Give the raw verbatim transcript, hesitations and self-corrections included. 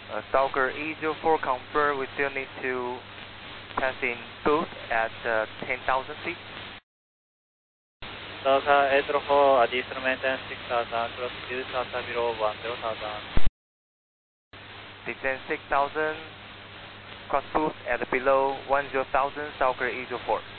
Uh, Stalker E zero four confirm, we still need to pass in boost at uh, ten thousand feet. Stalker eight zero four, additional maintenance six thousand, cross reduce outside below one zero thousand. Descend six thousand, cross boost at below one zero thousand, Stalker E zero four.